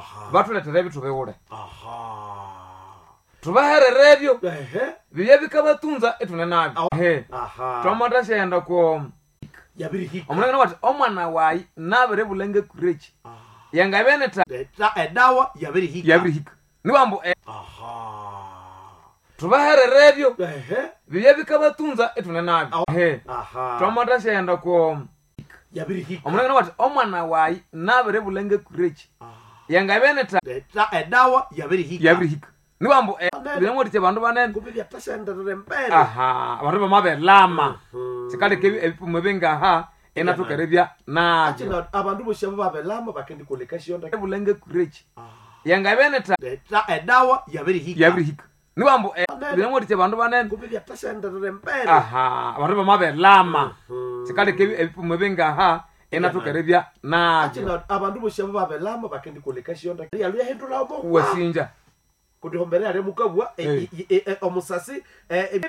batuletera bitu beure tubahererevyo biye bikabatunza etune nabyo twamata shenda ko yabirihika omulengana wati omwana wayi nabere bulenge kurechi yanga beneta edawa yabirihika nibambo tubahererevyo biye bikabatunza etune nabyo twamata shenda ko yabirihika omulengana wati omwana wayi nabere bulenge kurechi yanga beneta edawa yabirihika nibambo binemoti bandu banene kubili atasendere mbele bandu bamabelama sikale kebi ebipumo benga enatukerebya nabyo achina abantu boshabo babelama bakendi kolekashionda bulenge kurechi yanga beneta edawa yabirihika nibambo binemoti bandu banene kubili atasendere mbele bandu bamabelama sikale kebi ebipumo benga enatukerebya nabyo achina abantu boshabo babelama bakendi kolekashionda yalu yahendula obo wasinja kudihombere ale mukabwa omusasi